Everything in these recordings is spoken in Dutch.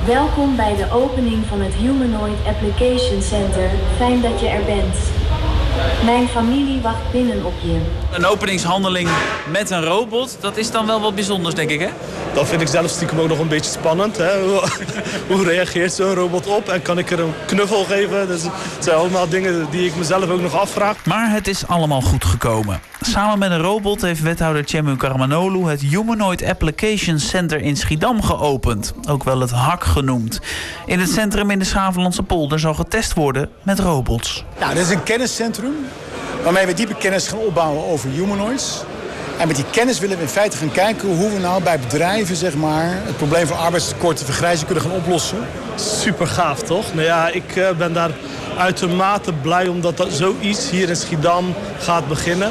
Welkom bij de opening van het Humanoid Application Center. Fijn dat je er bent. Mijn familie wacht binnen op je. Een openingshandeling met een robot, dat is dan wel wat bijzonders, denk ik, hè? Dat vind ik zelf stiekem ook nog een beetje spannend. Hè? Hoe reageert zo'n robot op en kan ik er een knuffel geven? Dus het zijn allemaal dingen die ik mezelf ook nog afvraag. Maar het is allemaal goed gekomen. Samen met een robot heeft wethouder Tjemu Karamanolu het Humanoid Application Center in Schiedam geopend. Ook wel het HAK genoemd. In het centrum in de Schavenlandse polder zal getest worden met robots. Nou, dit is een kenniscentrum waarmee we diepe kennis gaan opbouwen over humanoids. En met die kennis willen we in feite gaan kijken hoe we nou bij bedrijven zeg maar, het probleem van arbeidstekort en vergrijzing kunnen gaan oplossen. Super gaaf, toch? Nou ja, ik ben daar uitermate blij omdat zoiets hier in Schiedam gaat beginnen.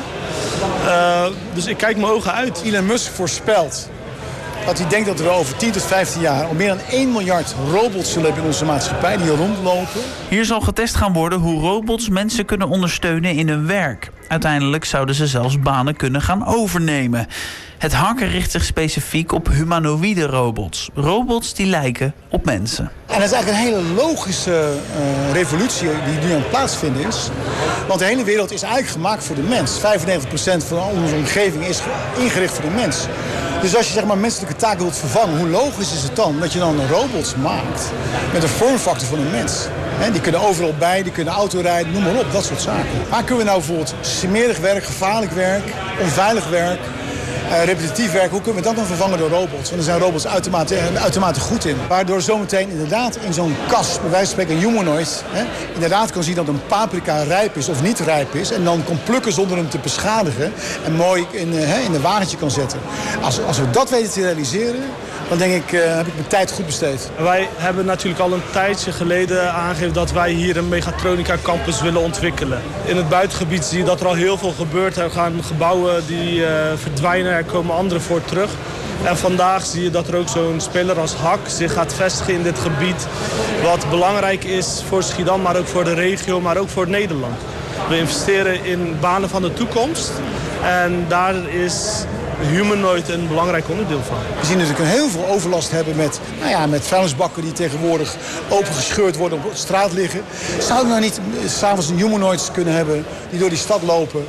Dus ik kijk mijn ogen uit. Elon Musk voorspelt dat hij denkt dat we over 10 tot 15 jaar al meer dan 1 miljard robots zullen hebben in onze maatschappij die rondlopen. Hier zal getest gaan worden hoe robots mensen kunnen ondersteunen in hun werk. Uiteindelijk zouden ze zelfs banen kunnen gaan overnemen. Het HAK richt zich specifiek op humanoïde robots. Robots die lijken op mensen. En dat is eigenlijk een hele logische revolutie die nu aan het plaatsvinden is. Want de hele wereld is eigenlijk gemaakt voor de mens. 95% van al onze omgeving is ingericht voor de mens. Dus als je zeg maar, menselijke taken wilt vervangen, hoe logisch is het dan dat je dan robots maakt met een vormfactor van een mens? Die kunnen overal bij, die kunnen autorijden, noem maar op, dat soort zaken. Maar kunnen we nou bijvoorbeeld smerig werk, gevaarlijk werk, onveilig werk, repetitief werk, hoe kunnen we dat dan vervangen door robots? Want daar zijn robots uitermate goed in. Waardoor zometeen inderdaad in zo'n kas, bij wijze van spreken een humanoid, inderdaad kan zien dat een paprika rijp is of niet rijp is. En dan kan plukken zonder hem te beschadigen en mooi in een wagentje kan zetten. Als we dat weten te realiseren, dan denk ik, heb ik mijn tijd goed besteed. Wij hebben natuurlijk al een tijdje geleden aangegeven dat wij hier een Mechatronica campus willen ontwikkelen. In het buitengebied zie je dat er al heel veel gebeurt. Er gaan gebouwen die verdwijnen, er komen andere voor terug. En vandaag zie je dat er ook zo'n speler als HAK zich gaat vestigen in dit gebied. Wat belangrijk is voor Schiedam, maar ook voor de regio, maar ook voor Nederland. We investeren in banen van de toekomst. En daar is humanoid een belangrijk onderdeel van. We zien natuurlijk heel veel overlast hebben met vuilnisbakken die tegenwoordig opengescheurd worden op straat liggen. Zouden we nou niet s'avonds een humanoids kunnen hebben die door die stad lopen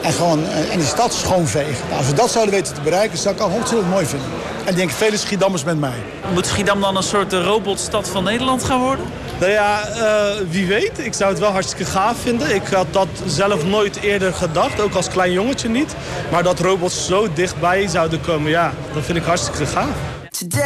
en die stad schoonvegen? Nou, als we dat zouden weten te bereiken, zou ik al ontzettend mooi vinden. En ik denk vele Schiedammers met mij. Moet Schiedam dan een soort robotstad van Nederland gaan worden? Nou ja, wie weet. Ik zou het wel hartstikke gaaf vinden. Ik had dat zelf nooit eerder gedacht, ook als klein jongetje niet. Maar dat robots zo dichtbij zouden komen, ja, dat vind ik hartstikke gaaf.